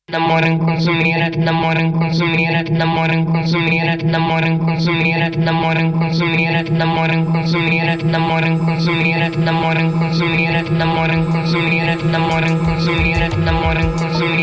Namoram consumir, namoram consumir, namoram consumir, namoram consumir, namoram consumir, namoram consumir, namoram consumir, namoram consumir, namoram consumir, namoram consumir, namoram consumir.